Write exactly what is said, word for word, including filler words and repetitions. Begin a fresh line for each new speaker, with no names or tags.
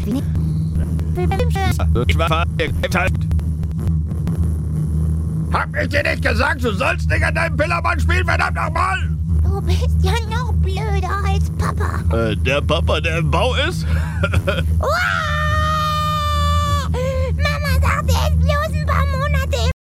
Hab ich dir nicht gesagt, du sollst nicht an deinem Pillermann spielen, verdammt nochmal!
Du bist ja noch blöder als Papa.
Äh, der Papa, der im Bau ist?
Uah!